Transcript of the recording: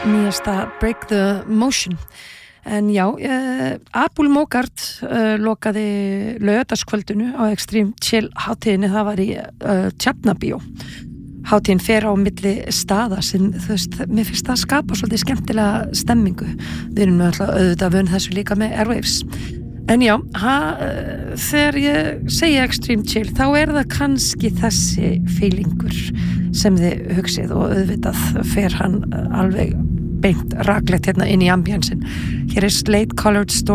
nýjasta Break the Motion. En já, Apul Mogart lokaði laugardagskvöldinu á Extreme Chill hátíðinni, það var í Tjarnarbíó. Hátíðin fer á milli staða sem, þú veist, mér finnst það skapa svolítið skemmtilega stemmingu. Við erum náttúrulega auðvitað vön þessu líka með Airwaves. En já, þegar ég segi Extreme Chill, þá það kannski þessi feelingur sem þið hugsið og auðvitað fer hann alveg beint raklegt hérna inn í ambiensin. Hér Slate Colored Storm